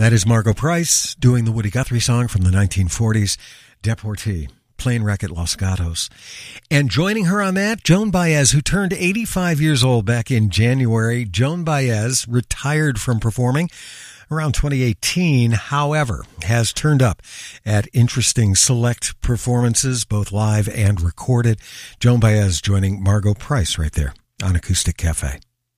That is Margo Price doing the Woody Guthrie song from the 1940s, Deportee, Plane Wreck at Los Gatos. And joining her on that, Joan Baez, who turned 85 years old back in January. Joan Baez retired from performing around 2018, however, has turned up at interesting select performances, both live and recorded. Joan Baez joining Margo Price right there on Acoustic Cafe.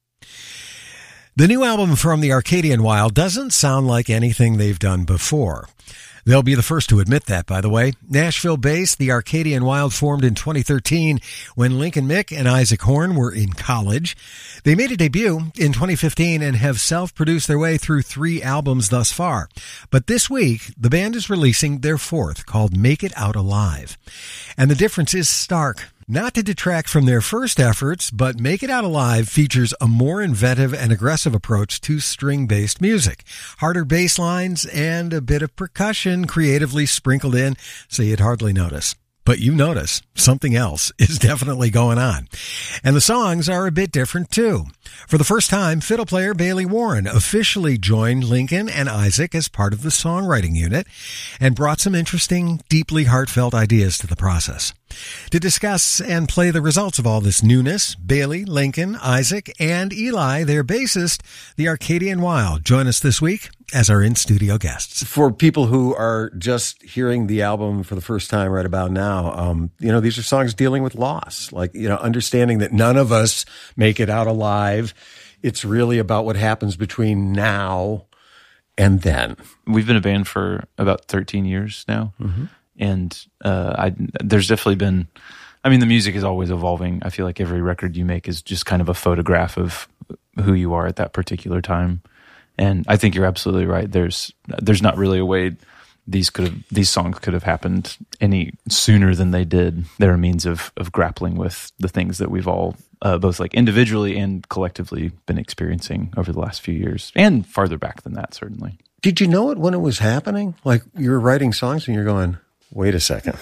The new album from the Arcadian Wild doesn't sound like anything they've done before. They'll be the first to admit that, by the way. Nashville-based, the Arcadian Wild formed in 2013 when Lincoln Mick and Isaac Horn were in college. They made a debut in 2015 and have self-produced their way through 3 albums thus far. But this week, the band is releasing their 4th, called Make It Out Alive. And the difference is stark. Not to detract from their first efforts, but Make It Out Alive features a more inventive and aggressive approach to string-based music. Harder bass lines and a bit of percussion creatively sprinkled in so you'd hardly notice. But you notice something else is definitely going on. And the songs are a bit different too. For the first time, fiddle player Bailey Warren officially joined Lincoln and Isaac as part of the songwriting unit and brought some interesting, deeply heartfelt ideas to the process. To discuss and play the results of all this newness, Bailey, Lincoln, Isaac, and Eli, their bassist, the Arcadian Wild, join us this week as our in-studio guests. For people who are just hearing the album for the first time right about now, these are songs dealing with loss, understanding that none of us make it out alive. It's really about what happens between now and then. We've been a band for about 13 years now. Mm-hmm. And there's definitely been, the music is always evolving. I feel like every record you make is just kind of a photograph of who you are at that particular time. And I think you're absolutely right. There's not really a way these songs could have happened any sooner than they did. They're a means of grappling with the things that we've all both individually and collectively been experiencing over the last few years, and farther back than that, certainly. Did you know it when it was happening? Like you were writing songs and you're going, wait a second.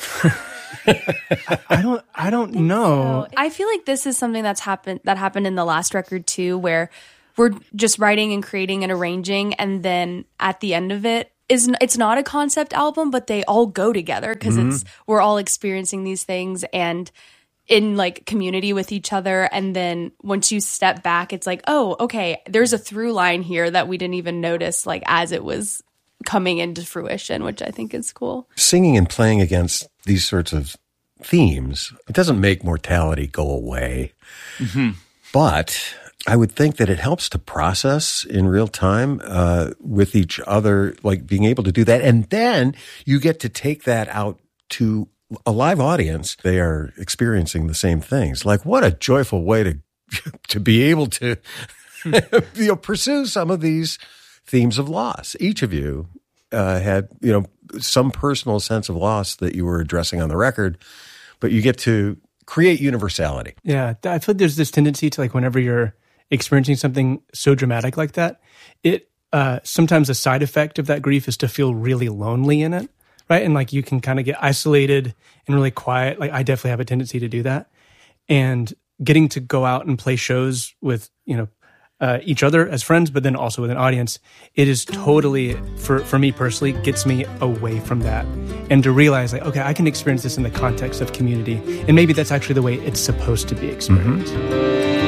I don't know. So. I feel like this is something that happened in the last record too, where we're just writing and creating and arranging, and then at the end of it, it's not a concept album, but they all go together because we're all experiencing these things and in community with each other. And then once you step back, it's like, oh, okay, there's a through line here that we didn't even notice as it was coming into fruition, which I think is cool. Singing and playing against these sorts of themes, it doesn't make mortality go away. Mm-hmm. But I would think that it helps to process in real time with each other, being able to do that. And then you get to take that out to a live audience. They are experiencing the same things. What a joyful way to be able to pursue some of these themes of loss. Each of you had, some personal sense of loss that you were addressing on the record, but you get to create universality. Yeah, I feel like there's this tendency to whenever you're experiencing something so dramatic like that, it sometimes a side effect of that grief is to feel really lonely in it, right? And you can kind of get isolated and really quiet. I definitely have a tendency to do that. And getting to go out and play shows with, each other as friends, but then also with an audience, it is totally, for me personally, gets me away from that. And to realize, okay, I can experience this in the context of community. And maybe that's actually the way it's supposed to be experienced. Mm-hmm.